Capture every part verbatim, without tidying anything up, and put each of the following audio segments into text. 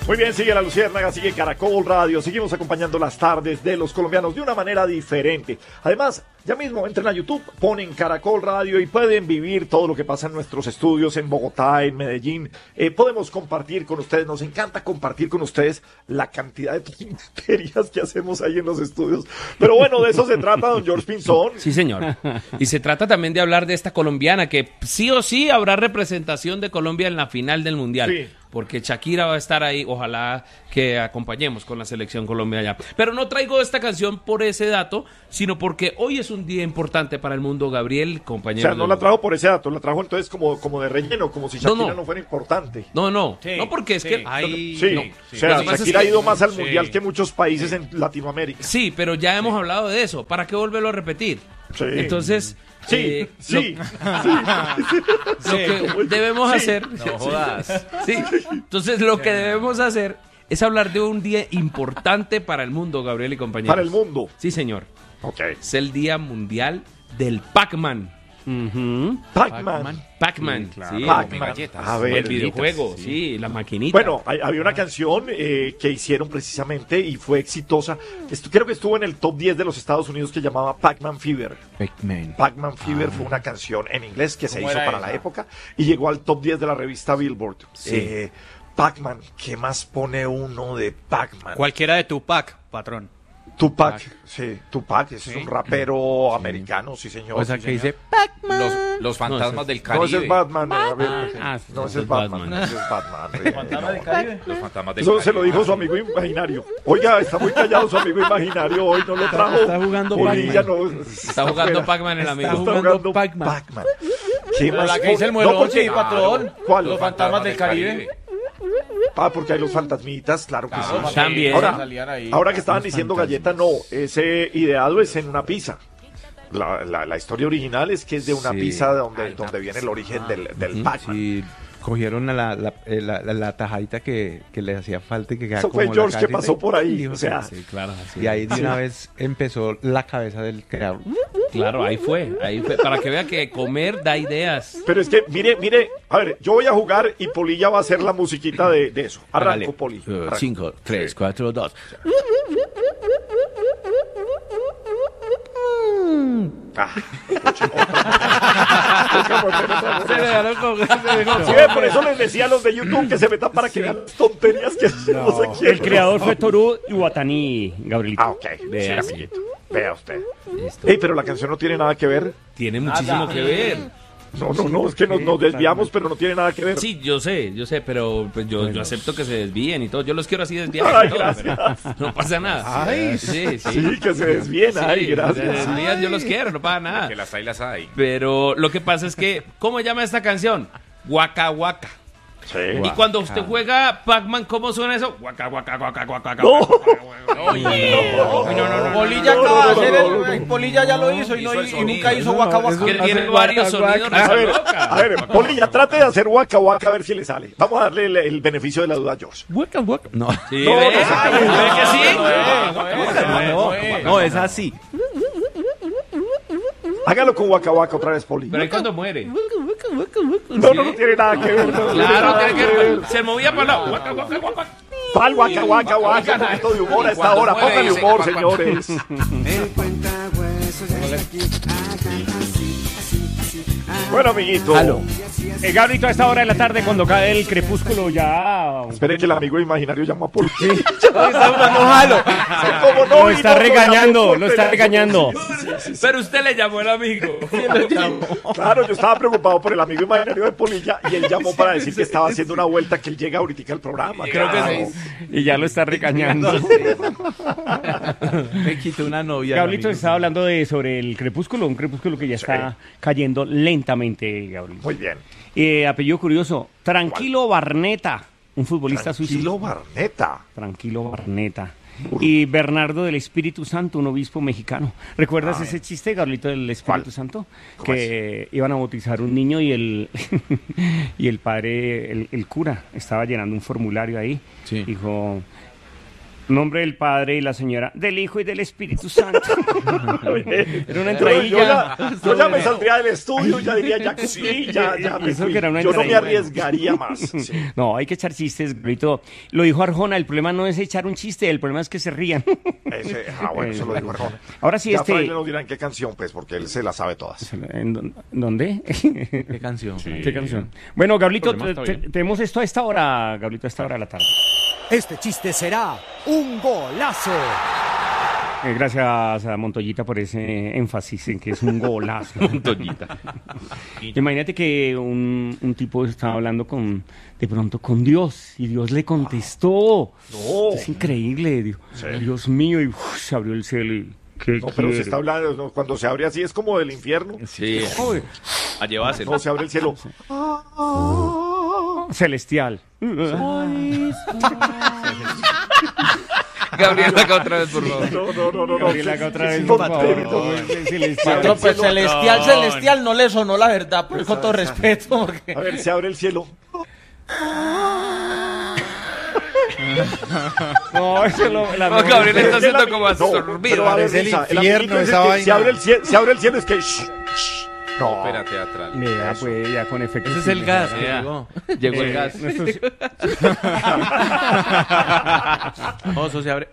Muy bien, sigue La Luciérnaga, sigue Caracol Radio, seguimos acompañando las tardes de los colombianos de una manera diferente. Además, ya mismo entren a YouTube, ponen Caracol Radio y pueden vivir todo lo que pasa en nuestros estudios en Bogotá, en Medellín. Eh, podemos compartir con ustedes, nos encanta compartir con ustedes la cantidad de tonterías que hacemos ahí en los estudios. Pero bueno, de eso se trata, don George Pinzón. Sí, señor. Y se trata también de hablar de esta colombiana, que sí o sí habrá representación de Colombia en la final del Mundial. Sí. Porque Shakira va a estar ahí, ojalá que acompañemos con la selección Colombia allá. Pero no traigo esta canción por ese dato, sino porque hoy es un día importante para el mundo, Gabriel, compañero. O sea, no la trajo por ese dato, la trajo entonces como, como de relleno, como si Shakira no, no. no fuera importante. No, no, Sí, no porque es sí. que... Ay, sí, no. o sea, Shakira Shakira es ha ido que, más al sí. Mundial que muchos países en Latinoamérica. Sí, pero ya hemos hablado de eso. ¿Para qué volverlo a repetir? Sí. Entonces... Sí, eh, sí, lo, sí. lo que debemos Sí. hacer... No jodas. Sí, entonces lo que debemos hacer es hablar de un día importante para el mundo, Gabriel y compañeros. Para el mundo. Sí, señor. Ok. Es el Día Mundial del Pac-Man. Uh-huh. Pac-Man. Pac-Man, Sí, claro. sí. Pac-Man. galletas. A ver. El videojuego, sí, la maquinita. Bueno, hay- había una canción eh, que hicieron precisamente y fue exitosa. Esto, creo que estuvo en el top diez de los Estados Unidos que llamaba Pac-Man Fever. Pac-Man. Pac-Man Fever fue una canción en inglés que se ¿Cómo hizo era para esa? la época y llegó al top diez de la revista Billboard. Sí. Eh, Pac-Man, ¿qué más pone uno de Pac-Man? Cualquiera de Tupac, patrón. Tupac, sí, Tupac es un rapero americano, sí señor. O sea, sí, que señor. dice Los, los fantasmas No, del No, Caribe. ese es Batman. eh, a ver, Ah, no, ese ese es es Batman. Batman. Ese es Batman. eh, no. Los fantasmas del Eso Caribe. se lo dijo su amigo imaginario. Oiga, está muy callado su amigo imaginario hoy, no lo trajo. está jugando Polilla, Pac-Man. no, Está jugando fuera. Pac-Man el amigo. Está jugando jugando Pac-Man. Pac-Man. ¿Qué Pero más la que dice el pone? muelón, porque- sí, patrón. ¿Cuál? Los fantasmas del Caribe. Ah, porque hay los fantasmitas, claro que sí. Claro, También. Ahora, salían ahí. ahora que estaban diciendo galleta, no, ese ideado es en una pizza. La, la, la historia original es que es de una Sí. pizza donde, donde viene el origen del, del Pac-Man. Sí, cogieron a la, la, eh, la, la- la tajadita que, que le hacía falta y que quedaba Eso fue como la George que casita. pasó por ahí, Dijo o sea, que- Sí, claro. sí. y ahí de una vez empezó la cabeza del creador. Claro, ahí fue, ahí fue. Para que vea que comer da ideas. Pero es que, mire, mire, a ver, yo voy a jugar y Polilla va a hacer la musiquita de, de eso. Arranco, Poli. arranco. cinco, tres, cuatro, dos. Ah, sí, ve, por eso les decía a los de YouTube que se metan para que vean las tonterías que hacemos aquí. El creador fue Toru Iwatani, Gabrielito. Ah, ok. Vea, Sí, sí. amiguito. Vea usted. Listo. Ey, pero la canción no tiene nada que ver. Tiene muchísimo que ver. No, no, no, es que nos, nos desviamos, pero no tiene nada que ver. Sí, yo sé, yo sé, pero pues yo, yo acepto que se desvíen y todo. Yo los quiero así desviados. Ay, y todo, gracias. pero no pasa nada. Ay, sí, sí. Sí, que se desvíen. Ay, Sí, gracias. se desvían, yo los quiero, no pasa nada. Que las hay, las hay. Pero lo que pasa es que, ¿cómo se llama esta canción? Waka Waka. Sí. Y cuando usted juega Pac-Man, ¿cómo suena eso? Waka Waka Waka Waka Waka. No. Polilla no, acaba de no, hacer no, el- no, no. el Polilla ya lo hizo y, Hizo no, el y sonido. nunca hizo Waka Waka. Que tiene varios sonidos. A ver, loca. a ver, Polilla, trate de hacer Waka Waka a ver si le sale. Vamos a darle el, el beneficio de la duda a George. Waka, waka. No, Sí, No, ¿ve? no, no, no, ¿Ve que sí? No es, no es, no es. no, es así. Hágalo con Waka Waka otra vez, Poli. Pero ahí cuando muere. No, no, no tiene nada que ver. no tiene Claro, nada tiene que ver. Se movía para el lado. Waka Waka Waka. ¿Cuál Waka Waka Waka? Un poquito de humor a esta Cuando hora. muere, Póngale dice, humor, cuac, cuac. señores. Bueno, amiguito. Aló. Eh, Gabrielito, a esta hora de la tarde, cuando cae el crepúsculo, ya. Espere que el amigo imaginario llama a Poli. Está jugando jalo. ¿Cómo no? Lo Y está no, no, regañando, llamó lo por está teléfono. regañando. Pero usted le llamó el amigo. Claro, yo estaba preocupado por el amigo imaginario de Polilla y él llamó para decir que estaba haciendo una vuelta, que él llega ahorita al programa. Creo que Claro. sí. Y ya lo está regañando. Me quité una novia. Gabrielito amigo. estaba hablando de sobre el crepúsculo, un crepúsculo que ya está cayendo lentamente, Gabrielito. Muy bien. Eh, apellido curioso, Tranquilo Barneta, un futbolista suizo. Tranquilo Barneta. Tranquilo Barneta. Y Bernardo del Espíritu Santo, un obispo mexicano. ¿Recuerdas Ah, ese chiste, Gabrielito, del Espíritu ¿Cuál? Santo? ¿Cómo Que iban a bautizar un niño y el y el padre, el, el cura, estaba llenando un formulario ahí. Sí. Dijo, Nombre del Padre y la señora, del Hijo y del Espíritu Santo. Era una Yo, yo entradilla. ya, yo ya me saldría del estudio, ya diría, ya cumplí, ya, ya me Eso fui. que era una Yo no me entradilla. arriesgaría más. Sí. No, hay que echar chistes, grito. Lo dijo Arjona, el problema no es echar un chiste, el problema es que se rían. Ese, ah, bueno, eso lo dijo Arjona. Ahora sí, Ya este... Fraile nos dirá en qué canción, pues, porque él se la sabe todas. ¿En dó- ¿Dónde? ¿Qué canción? ¿Qué canción? Bueno, Gablito, El problema está te- bien. tenemos esto a esta hora, Gablito, a esta hora de la tarde. Este chiste será un golazo. Eh, gracias a Montoyita por ese énfasis en que es un golazo. Montoñita. Imagínate que un, un tipo estaba hablando con, de pronto con Dios y Dios le contestó. No. Es increíble, dijo, Sí. Dios mío, y uf, se abrió el cielo y ¿qué No, pero se quiere? está hablando, no, cuando se abre así es como del infierno. Sí, Uy, a llevárselo. No, se abre el cielo. celestial. Gabriela, acá otra vez, por favor. No, no, no, no. no. Gabriela, acá otra Sí, vez, sí, por no, favor. no, Celestial. Otro, pues, celestial, No. celestial, no le sonó la verdad, pero con todo respeto, porque... A ver, se abre el cielo. No, eso lo, la No, mejor- Gabriela está Pero es haciendo que como la- no, absorbido. pero a ver, Parece el Lisa, infierno amiguito es esa el que vaina. Se abre el cielo, se abre el cielo es que... shh, shh. No, Ópera teatral. Vea, pues, ya con efectos. Ese es el gas. que Ya. llegó. Llegó el Eh, gas. nuestros- No, eso se abre.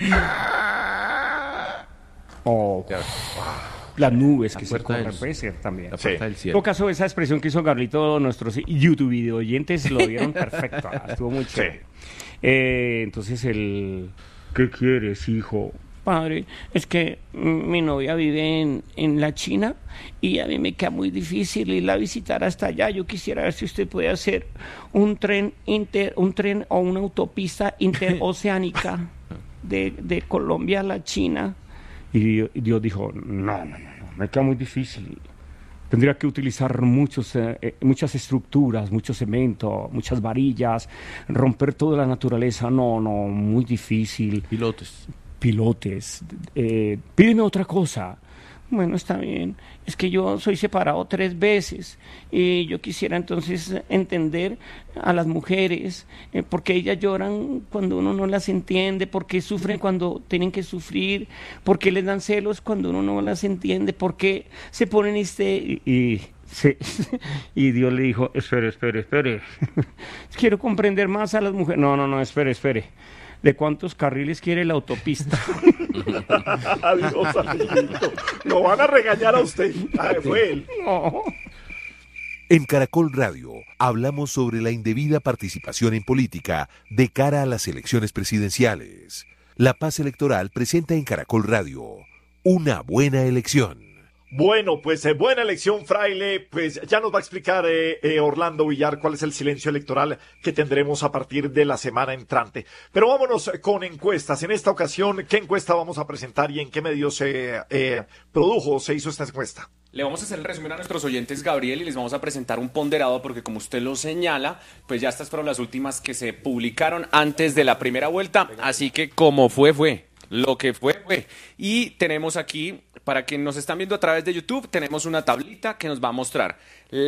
Oh, Ya. las nubes que La se puerta corren, del- puede ser también. La Sí. puerta del En cielo. todo caso, esa expresión que hizo Gablito, nuestros YouTube video oyentes lo vieron perfecto. ah, Estuvo muy chévere. Eh, entonces, el. ¿Qué quieres, hijo? Padre, es que mm, mi novia vive en, en la China y a mí me queda muy difícil irla a visitar hasta allá. Yo quisiera ver si usted puede hacer un tren inter, un tren o una autopista interoceánica de, de Colombia a la China. Y Dios, y Dios dijo, no, no, no, no, me queda muy difícil. Tendría que utilizar muchos, eh, eh, muchas estructuras, mucho cemento, muchas varillas, romper toda la naturaleza. No, no, muy difícil. Pilotos. Pilotes, eh, pídeme otra cosa. Bueno, está bien. Es que yo soy separado tres veces y yo quisiera entonces entender a las mujeres, eh, porque ellas lloran cuando uno no las entiende, porque sufren cuando tienen que sufrir, porque les dan celos cuando uno no las entiende, porque se ponen este y, y se- y Dios le dijo, espere, espere, espere. Quiero comprender más a las mujeres. No, no, no, espere, espere. ¿De cuántos carriles quiere la autopista? Adiós, amiguito. Lo van a regañar a usted. Ah, fue él. No. En Caracol Radio hablamos sobre la indebida participación en política de cara a las elecciones presidenciales. La Paz Electoral presenta en Caracol Radio una buena elección. Bueno, pues eh, buena elección, Fraile. Pues ya nos va a explicar eh, eh, Orlando Villar cuál es el silencio electoral que tendremos a partir de la semana entrante. Pero vámonos con encuestas. En esta ocasión, ¿qué encuesta vamos a presentar y en qué medios se eh, produjo o se hizo esta encuesta? Le vamos a hacer el resumen a nuestros oyentes, Gabriel, y les vamos a presentar un ponderado porque, como usted lo señala, pues ya estas fueron las últimas que se publicaron antes de la primera vuelta. Así que como fue, fue. Lo que fue, fue. Y tenemos aquí, para quienes nos están viendo a través de YouTube, tenemos una tablita que nos va a mostrar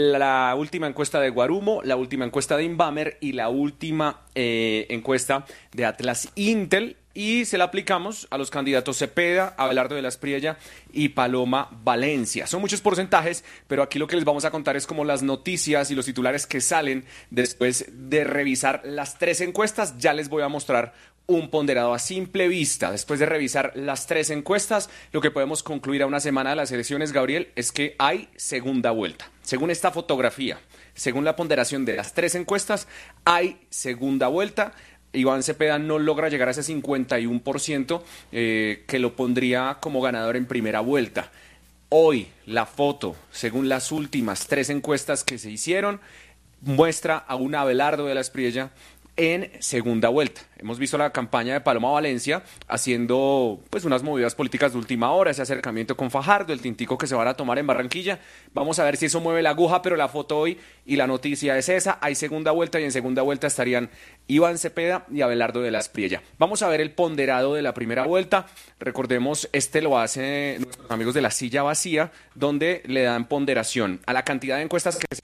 la última encuesta de Guarumo, la última encuesta de Inbamer y la última eh, encuesta de Atlas Intel. Y se la aplicamos a los candidatos Cepeda, Abelardo de la Espriella y Paloma Valencia. Son muchos porcentajes, pero aquí lo que les vamos a contar es como las noticias y los titulares que salen después de revisar las tres encuestas. Ya les voy a mostrar un ponderado a simple vista. Después de revisar las tres encuestas, lo que podemos concluir a una semana de las elecciones, Gabriel, es que hay segunda vuelta. Según esta fotografía, según la ponderación de las tres encuestas, hay segunda vuelta. Iván Cepeda no logra llegar a ese cincuenta y uno por ciento eh, que lo pondría como ganador en primera vuelta. Hoy la foto, según las últimas tres encuestas que se hicieron, muestra a un Abelardo de la Espriella en segunda vuelta. Hemos visto la campaña de Paloma Valencia haciendo pues unas movidas políticas de última hora, ese acercamiento con Fajardo, el tintico que se van a tomar en Barranquilla. Vamos a ver si eso mueve la aguja, pero la foto hoy y la noticia es esa. Hay segunda vuelta y en segunda vuelta estarían Iván Cepeda y Abelardo de la Espriella. Vamos a ver el ponderado de la primera vuelta. Recordemos, este lo hacen nuestros amigos de La Silla Vacía, donde le dan ponderación a la cantidad de encuestas que se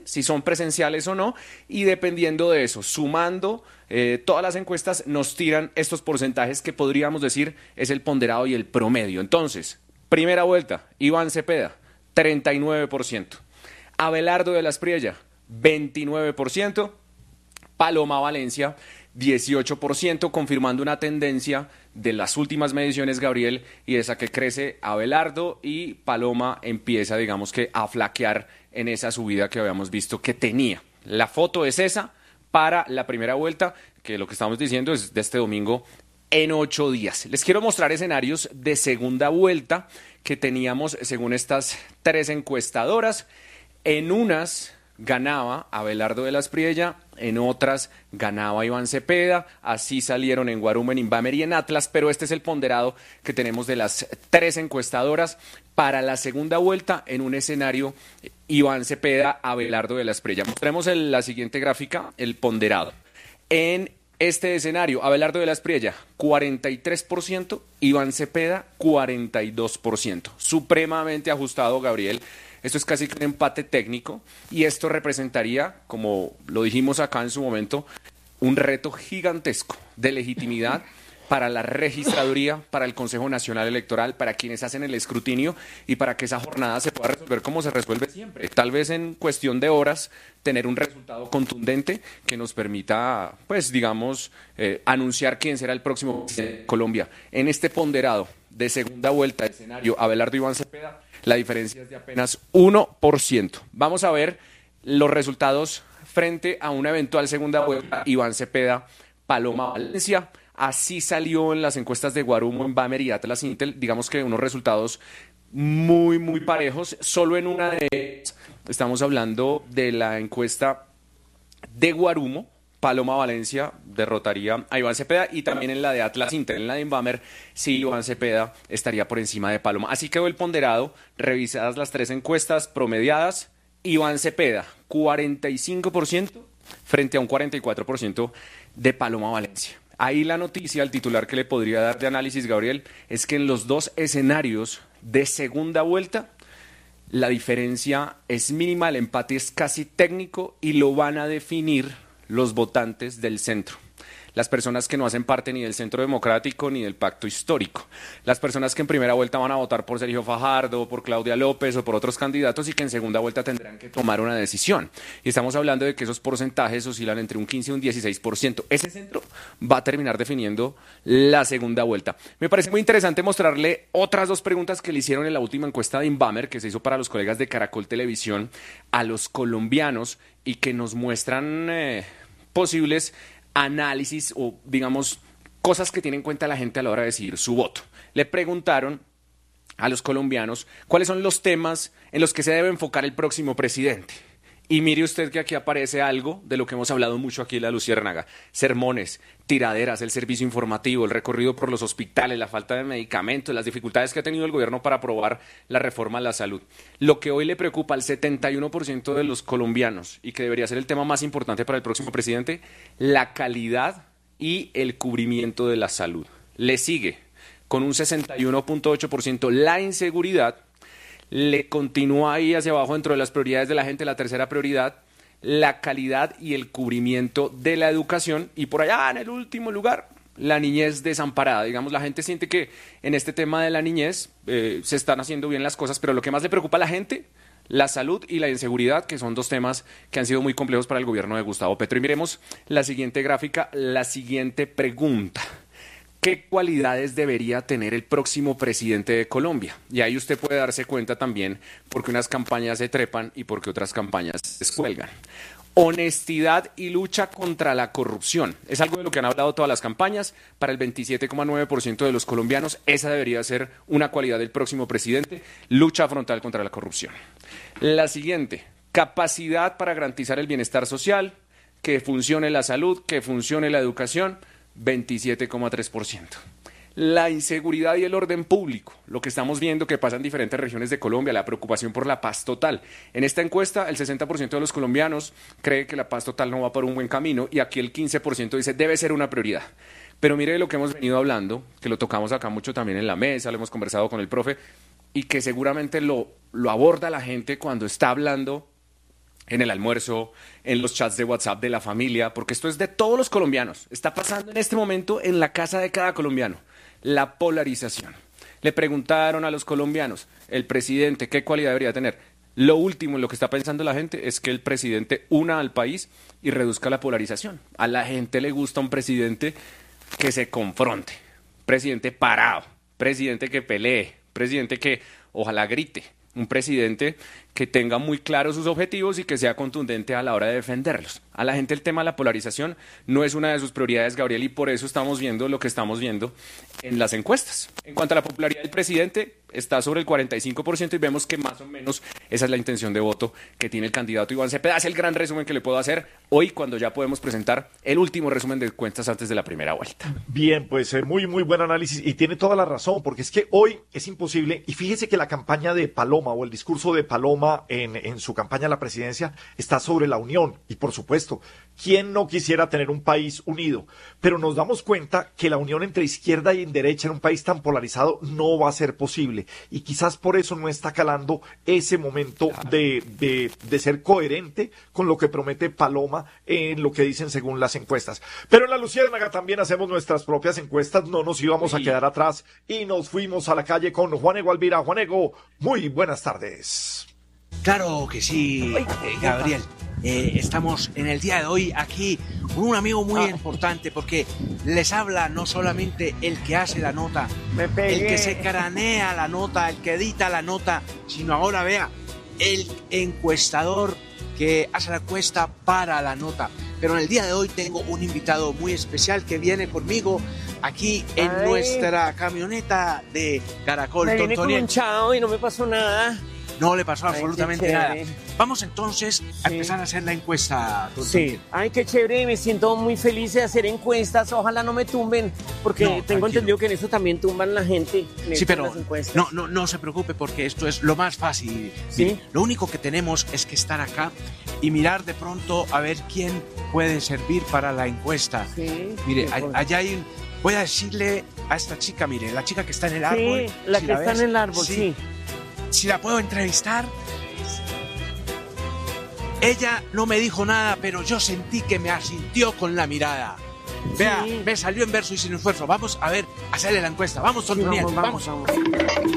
si son presenciales o no, y dependiendo de eso, sumando eh, todas las encuestas, nos tiran estos porcentajes que podríamos decir es el ponderado y el promedio. Entonces, primera vuelta, Iván Cepeda, treinta y nueve por ciento. Abelardo de la Espriella, veintinueve por ciento. Paloma Valencia, dieciocho por ciento, confirmando una tendencia de las últimas mediciones, Gabriel, y esa que crece Abelardo y Paloma empieza, digamos que, a flaquear en esa subida que habíamos visto que tenía. La foto es esa para la primera vuelta, que lo que estamos diciendo es de este domingo en ocho días. Les quiero mostrar escenarios de segunda vuelta que teníamos según estas tres encuestadoras. En unas ganaba Abelardo de la Espriella, en otras ganaba Iván Cepeda, así salieron en Guarumo, en Invamer y en Atlas, pero este es el ponderado que tenemos de las tres encuestadoras para la segunda vuelta en un escenario Iván Cepeda, Abelardo de la Espriella. Mostremos en la siguiente gráfica el ponderado. En este escenario, Abelardo de la Espriella, cuarenta y tres por ciento, Iván Cepeda, cuarenta y dos por ciento. Supremamente ajustado, Gabriel. Esto es casi que un empate técnico y esto representaría, como lo dijimos acá en su momento, un reto gigantesco de legitimidad para la registraduría, para el Consejo Nacional Electoral, para quienes hacen el escrutinio y para que esa jornada se pueda resolver como se resuelve siempre. Tal vez en cuestión de horas tener un resultado contundente que nos permita, pues digamos, eh, anunciar quién será el próximo presidente de Colombia. En este ponderado de segunda vuelta, escenario Abelardo Iván Cepeda, la diferencia es de apenas uno por ciento. Vamos a ver los resultados frente a una eventual segunda vuelta, Iván Cepeda, Paloma Valencia. Así salió en las encuestas de Guarumo, Invamer y Atlas Intel, digamos que unos resultados muy, muy parejos. Solo en una de ellas estamos hablando de la encuesta de Guarumo, Paloma Valencia derrotaría a Iván Cepeda, y también en la de Atlas Intel, en la de Invamer, sí, Iván Cepeda estaría por encima de Paloma. Así quedó el ponderado, revisadas las tres encuestas promediadas, Iván Cepeda, cuarenta y cinco por ciento frente a un cuarenta y cuatro por ciento de Paloma Valencia. Ahí la noticia, el titular que le podría dar de análisis, Gabriel, es que en los dos escenarios de segunda vuelta, la diferencia es mínima, el empate es casi técnico y lo van a definir los votantes del centro, las personas que no hacen parte ni del Centro Democrático ni del Pacto Histórico, las personas que en primera vuelta van a votar por Sergio Fajardo, por Claudia López o por otros candidatos y que en segunda vuelta tendrán que tomar una decisión. Y estamos hablando de que esos porcentajes oscilan entre un quince y un dieciséis por ciento. Ese centro va a terminar definiendo la segunda vuelta. Me parece muy interesante mostrarle otras dos preguntas que le hicieron en la última encuesta de Invamer, que se hizo para los colegas de Caracol Televisión, a los colombianos, y que nos muestran eh, posibles análisis o, digamos, cosas que tiene en cuenta la gente a la hora de decidir su voto. Le preguntaron a los colombianos cuáles son los temas en los que se debe enfocar el próximo presidente. Y mire usted que aquí aparece algo de lo que hemos hablado mucho aquí en La Luciérnaga: sermones, tiraderas, el servicio informativo, el recorrido por los hospitales, la falta de medicamentos, las dificultades que ha tenido el gobierno para aprobar la reforma a la salud. Lo que hoy le preocupa al setenta y uno por ciento de los colombianos y que debería ser el tema más importante para el próximo presidente: la calidad y el cubrimiento de la salud. Le sigue con un sesenta y uno punto ocho por ciento la inseguridad. Le continúa ahí hacia abajo dentro de las prioridades de la gente, la tercera prioridad, la calidad y el cubrimiento de la educación, y por allá en el último lugar, la niñez desamparada. Digamos, la gente siente que en este tema de la niñez eh, se están haciendo bien las cosas, pero lo que más le preocupa a la gente, la salud y la inseguridad, que son dos temas que han sido muy complejos para el gobierno de Gustavo Petro. Y miremos la siguiente gráfica, la siguiente pregunta: ¿qué cualidades debería tener el próximo presidente de Colombia? Y ahí usted puede darse cuenta también porque unas campañas se trepan y porque otras campañas se descuelgan. Honestidad y lucha contra la corrupción. Es algo de lo que han hablado todas las campañas. Para el veintisiete coma nueve por ciento de los colombianos, esa debería ser una cualidad del próximo presidente: lucha frontal contra la corrupción. La siguiente: capacidad para garantizar el bienestar social, que funcione la salud, que funcione la educación. veintisiete coma tres por ciento. La inseguridad y el orden público, lo que estamos viendo que pasa en diferentes regiones de Colombia, la preocupación por la paz total. En esta encuesta, el sesenta por ciento de los colombianos cree que la paz total no va por un buen camino, y aquí el quince por ciento dice debe ser una prioridad. Pero mire lo que hemos venido hablando, que lo tocamos acá mucho también en la mesa, lo hemos conversado con el profe, y que seguramente lo, lo aborda la gente cuando está hablando en el almuerzo, en los chats de WhatsApp de la familia, porque esto es de todos los colombianos. Está pasando en este momento en la casa de cada colombiano. La polarización. Le preguntaron a los colombianos, el presidente, ¿qué cualidad debería tener? Lo último en lo que está pensando la gente es que el presidente una al país y reduzca la polarización. A la gente le gusta un presidente que se confronte, presidente parado, presidente que pelee, presidente que ojalá grite, un presidente que tenga muy claros sus objetivos y que sea contundente a la hora de defenderlos. A la gente el tema de la polarización no es una de sus prioridades, Gabriel, y por eso estamos viendo lo que estamos viendo en las encuestas. En cuanto a la popularidad del presidente, está sobre el cuarenta y cinco por ciento y vemos que más o menos esa es la intención de voto que tiene el candidato Iván Cepeda. Es el gran resumen que le puedo hacer hoy cuando ya podemos presentar el último resumen de encuestas antes de la primera vuelta. Bien, pues eh, muy, muy buen análisis y tiene toda la razón, porque es que hoy es imposible, y fíjese que la campaña de Paloma o el discurso de Paloma en, en su campaña a la presidencia está sobre la unión, y por supuesto, ¿quién no quisiera tener un país unido? Pero nos damos cuenta que la unión entre izquierda y derecha en un país tan polarizado no va a ser posible, y quizás por eso no está calando ese momento de, de, de ser coherente con lo que promete Paloma en lo que dicen según las encuestas. Pero en la Luciérnaga también hacemos nuestras propias encuestas, no nos íbamos a quedar atrás y nos fuimos a la calle con Juanego Alvira. Juanego, muy buenas tardes. Claro que sí, eh, Gabriel. Eh, estamos en el día de hoy aquí con un amigo muy ah. importante, porque les habla no solamente el que hace la nota, el que se cranea la nota, el que edita la nota, sino ahora vea, el encuestador que hace la encuesta para la nota. Pero en el día de hoy tengo un invitado muy especial que viene conmigo aquí en Ay. nuestra camioneta de Caracol. Me vine con un chao y no me pasó nada. No le pasó absolutamente Ay, nada. Vamos entonces a sí. empezar a hacer la encuesta. Sí. Ay, qué chévere, me siento muy feliz de hacer encuestas. Ojalá no me tumben, porque no, tengo tranquilo. entendido que en eso también tumban la gente. Sí, pero no, no, no se preocupe, porque esto es lo más fácil. ¿Sí? Mire, lo único que tenemos es que estar acá y mirar de pronto a ver quién puede servir para la encuesta. Sí. Mire, sí, a, allá hay un... Voy a decirle a esta chica, mire, la chica que está en el árbol. Sí, la si que la está ves, en el árbol, sí. sí. Si la puedo entrevistar. Ella no me dijo nada, pero yo sentí que me asintió con la mirada. Vea, sí. me salió en verso y sin esfuerzo. Vamos a ver, a hacerle la encuesta. Vamos, Don Daniel, sí, vamos, vamos. vamos.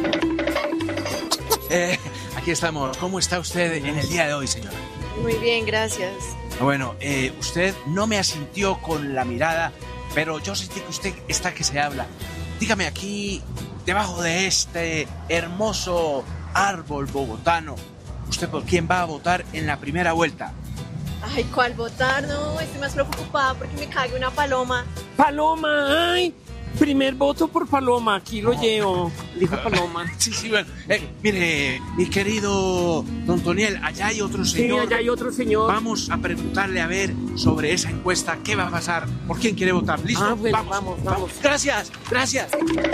Eh, aquí estamos. ¿Cómo está usted en el día de hoy, señora? Muy bien, gracias. Bueno, eh, usted no me asintió con la mirada, pero yo sentí que usted está que se habla. Dígame, aquí, debajo de este hermoso árbol bogotano, ¿usted por quién va a votar en la primera vuelta? Ay, ¿cuál votar? No, estoy más preocupada porque me cague una paloma. ¡Paloma! ¡Ay! Primer voto por Paloma, aquí lo llevo, dijo Paloma. Sí, sí, bueno. Eh, mire, mi querido Don Toniel, allá hay otro señor. Sí, allá hay otro señor. Vamos a preguntarle a ver sobre esa encuesta, ¿qué va a pasar? ¿Por quién quiere votar? ¿Listo? Ah, bueno, vamos, vamos, vamos, vamos. Gracias, gracias.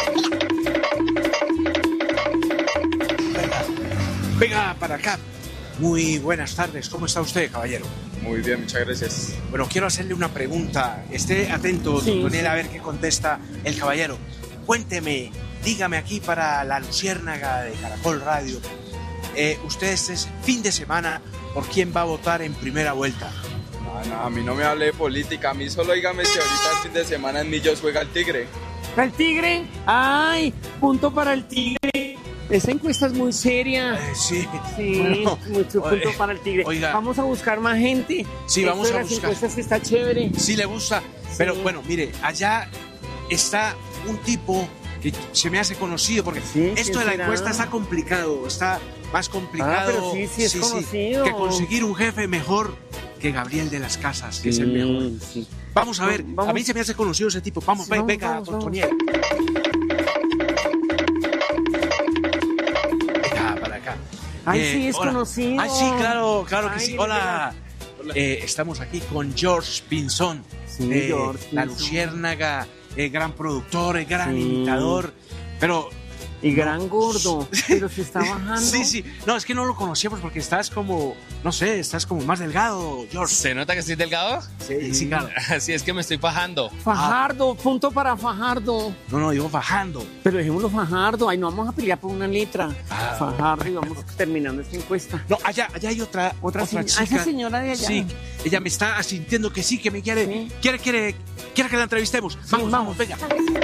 Venga, venga para acá. Muy buenas tardes, ¿cómo está usted, caballero? Muy bien, muchas gracias. Bueno, quiero hacerle una pregunta. Esté atento, sí, don Toniel, sí. a ver qué contesta el caballero. Cuénteme, dígame aquí para la Luciérnaga de Caracol Radio, eh, usted este fin de semana, ¿por quién va a votar en primera vuelta? No, no, a mí no me hable de política, a mí solo dígame si ahorita el fin de semana en Millos juega el Tigre. ¿El Tigre? ¡Ay! Punto para el Tigre. Esa encuesta es muy seria. Eh, sí. Sí, bueno, mucho punto oye, para el Tigre. Oiga, vamos a buscar más gente. Sí, Esto vamos a las buscar. encuestas que está chévere. Sí, le gusta. Sí. Pero bueno, mire, allá está un tipo que se me hace conocido, porque sí, esto de la será? encuesta está complicado, está más complicado. Ah, pero sí, sí es sí, conocido. Sí, que conseguir un jefe mejor que Gabriel de las Casas, que sí, es el mejor. Sí. Vamos a ver, vamos. A mí se me hace conocido ese tipo. Vamos, sí, venga, don Toniel. Venga, para acá. Ay, eh, sí, es hola. conocido. Ay, sí, claro, claro que Ay, sí. Hola. hola. Eh, estamos aquí con George Pinzón, sí, eh, George La Pinzón. Luciérnaga, eh, gran productor, eh, gran sí. imitador. Pero Y gran gordo, pero se está bajando. Sí, sí. No, es que no lo conocíamos porque estás como, no sé, estás como más delgado, George. ¿Se nota que estoy delgado? Sí, sí, claro. Así es que me estoy fajando. Fajardo, punto para Fajardo. No, no, digo fajando. Pero dejémoslo Fajardo, ay, no vamos a pelear por una letra. Ah. Fajardo y vamos terminando esta encuesta. No, allá, allá hay otra, Otra, otra se- chica. ah, esa señora de allá. Sí, ella me está asintiendo que sí, que me quiere, Sí. quiere, quiere, quiere que la entrevistemos. Vamos, vamos, venga.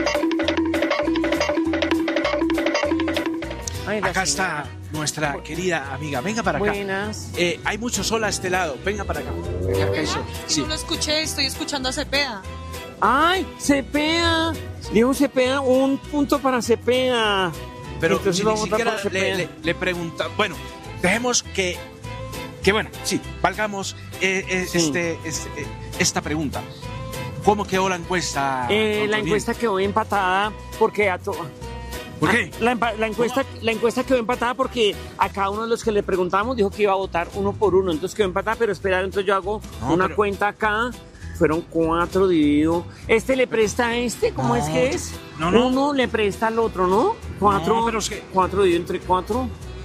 Ay, la Acá señora. está nuestra querida amiga. Venga para acá. Buenas. Eh, hay mucho sol a este lado. Venga para acá. Venga acá, eso. Sí. No lo escuché, estoy escuchando a Cepeda. Ay, Cepeda. Dijo Cepeda, un punto para Cepeda. Pero Entonces si ni vamos a votar siquiera por le, Cepeda. le, le pregunta. Bueno, dejemos que, que bueno, sí, valgamos eh, eh, Sí. este, este, eh, esta pregunta. ¿Cómo quedó la encuesta? Eh, don la Toniel? encuesta quedó empatada porque a to- ¿Por qué? La, empa- la encuesta, la encuesta quedó empatada porque a cada uno de los que le preguntamos dijo que iba a votar uno por uno. Entonces quedó empatada, pero espera, entonces yo hago No, una pero- cuenta acá. Fueron cuatro dividido. Este le presta a este, ¿cómo No, es que es? no, no. Uno le presta al otro, ¿no? Cuatro, No, pero es que- cuatro dividido entre cuatro.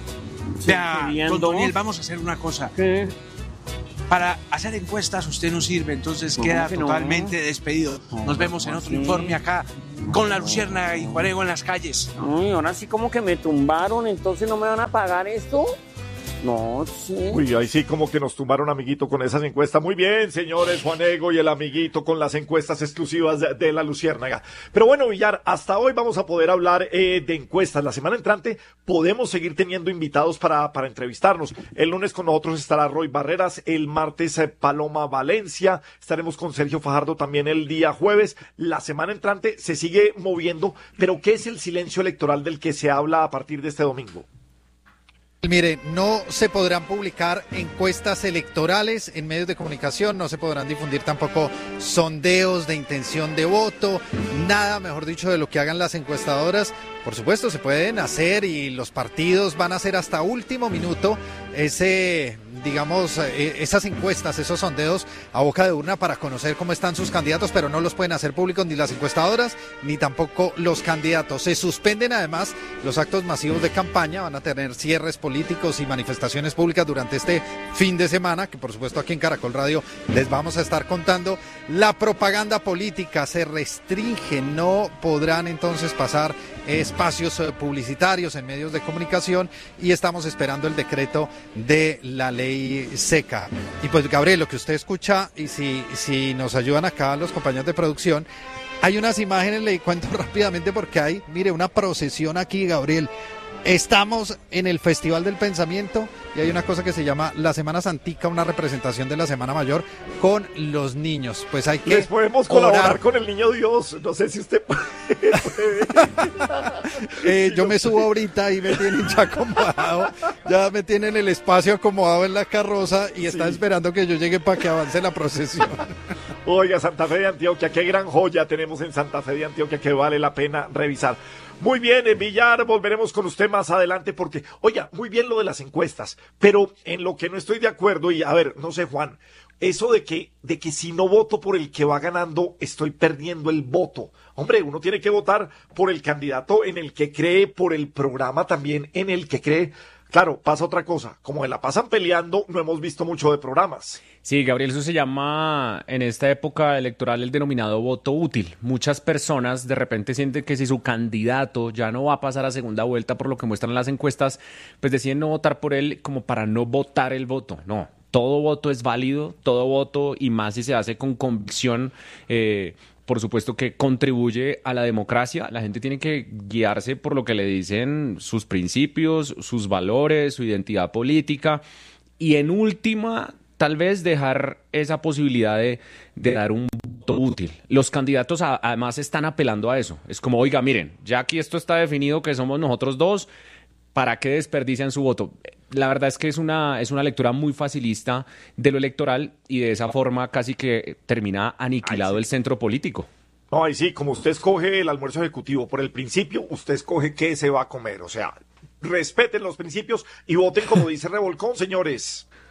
Vea, serían don dos. Toniel, vamos a hacer una cosa. ¿Qué? Para hacer encuestas usted no sirve, entonces No, queda que no. totalmente despedido. Nos vemos en ¿cómo otro así? informe acá con la Luciérnaga y Juanego en las calles. Ay, ahora sí como que me tumbaron, entonces no me van a pagar esto. No, sí. Uy, ahí sí como que nos tumbaron, amiguito, con esas encuestas. Muy bien, señores, Juanego y el amiguito con las encuestas exclusivas de, de la Luciérnaga. Pero bueno, Villar, hasta hoy vamos a poder hablar eh, de encuestas. La semana entrante podemos seguir teniendo invitados para, para entrevistarnos. El lunes con nosotros estará Roy Barreras, el martes eh, Paloma Valencia, estaremos con Sergio Fajardo también el día jueves. La semana entrante se sigue moviendo, pero ¿qué es el silencio electoral del que se habla a partir de este domingo? Mire, no se podrán publicar encuestas electorales en medios de comunicación, no se podrán difundir tampoco sondeos de intención de voto, nada, mejor dicho, de lo que hagan las encuestadoras. Por supuesto, se pueden hacer y los partidos van a hacer hasta último minuto ese, digamos, eh, esas encuestas, esos sondeos a boca de urna para conocer cómo están sus candidatos, pero no los pueden hacer públicos ni las encuestadoras ni tampoco los candidatos. Se suspenden además los actos masivos de campaña, van a tener cierres políticos y manifestaciones públicas durante este fin de semana, que por supuesto aquí en Caracol Radio les vamos a estar contando. La propaganda política se restringe, no podrán entonces pasar espacios eh, publicitarios en medios de comunicación y estamos esperando el decreto de la ley seca. Y pues Gabriel, lo que usted escucha y si, si nos ayudan acá los compañeros de producción, hay unas imágenes, le cuento rápidamente porque hay, mire, una procesión aquí, Gabriel. Estamos en el Festival del Pensamiento y hay una cosa que se llama la Semana Santica, una representación de la Semana Mayor con los niños. Pues hay que Les podemos colaborar orar. con el niño Dios. No sé si usted puede. Eh, yo me subo ahorita y me tienen ya acomodado, ya me tienen el espacio acomodado en la carroza y están esperando que yo llegue para que avance la procesión. Oiga, Santa Fe de Antioquia, qué gran joya tenemos en Santa Fe de Antioquia que vale la pena revisar. Muy bien, en Villar, volveremos con usted más adelante porque, oiga, muy bien lo de las encuestas, pero en lo que no estoy de acuerdo, y a ver, no sé, Juan, eso de que, de que si no voto por el que va ganando, estoy perdiendo el voto. Hombre, uno tiene que votar por el candidato en el que cree, por el programa también en el que cree. Claro, pasa otra cosa, como se la pasan peleando, no hemos visto mucho de programas. Sí, Gabriel, eso se llama en esta época electoral el denominado voto útil. Muchas personas de repente sienten que si su candidato ya no va a pasar a segunda vuelta por lo que muestran las encuestas, pues deciden no votar por él como para no votar el voto. No, todo voto es válido, todo voto y más si se hace con convicción, eh, por supuesto que contribuye a la democracia. La gente tiene que guiarse por lo que le dicen sus principios, sus valores, su identidad política y en última tal vez dejar esa posibilidad de, de dar un voto útil. Los candidatos a, además están apelando a eso. Es como, oiga, miren, ya aquí esto está definido que somos nosotros dos, ¿para qué desperdician su voto? La verdad es que es una, es una lectura muy facilista de lo electoral y de esa forma casi que termina aniquilado Ay, sí. el centro político. No, ahí sí, como usted escoge el almuerzo ejecutivo por el principio, usted escoge qué se va a comer. O sea, respeten los principios y voten como dice Revolcón, señores.